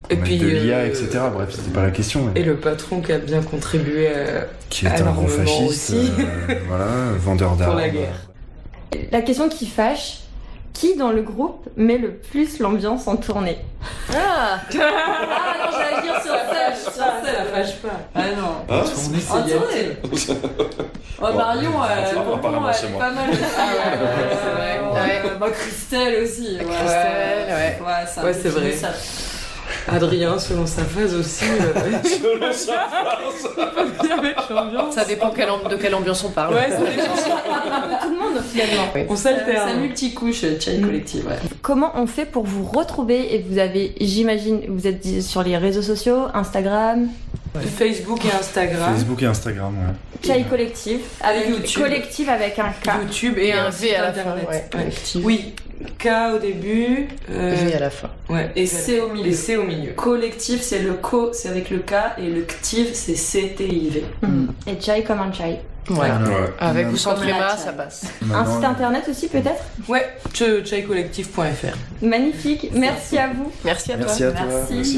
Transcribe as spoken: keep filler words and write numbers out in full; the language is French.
Et mettre puis, de l'I A, euh, et cetera. Bref, c'était pas la question. Mais... Et le patron qui a bien contribué à, Qui est à un gros l'armement fasciste, aussi. euh, voilà, vendeur d'armes. Pour la guerre. La question qui fâche, qui dans le groupe met le plus l'ambiance en tournée? Ah Ah non, j'allais dire sur scène, sur Ça, scène. ça fâche pas. Ah non. Hein En tournée. Oh, Marion, Bon, euh, apparemment, Pompon, c'est elle est moi. pas mal aussi. Ah ouais, ouais, c'est vrai. Ouais. Euh, bah, Christelle aussi. Ouais. Christelle, ouais. Ouais, ça Ouais, c'est vrai. Ça. Adrien, selon sa phase aussi. euh, Selon sa phase. bien avec l'ambiance. Ça dépend quelle amb- de quelle ambiance on parle. Ouais, ça dépend. Tout le monde finalement. On C'est s'alterne. multicouche, Chai Mm. Collective. Ouais. Comment on fait pour vous retrouver? Et vous avez, j'imagine, vous êtes sur les réseaux sociaux, Instagram, Facebook et Instagram. Facebook et Instagram, ouais. Chai Collective, avec YouTube. Collective avec un K. YouTube Et et un un V site à la fin. internet. Ouais, Ouais. collectif. Oui, K au début. euh, V à la fin. Ouais. Et C au milieu. Et C au milieu. Collectif, c'est le co, c'est avec le K, et le ctive, c'est C T I V. Mhm. Et Chai comme un chai. Voilà. Ouais. Avec ou Maintenant- sans Comme la tréma, chai. ça passe. Un maintenant, site internet aussi peut-être? Ouais, chai collective point f r. Magnifique, merci à vous. Merci à toi. Merci à toi. Merci. Merci.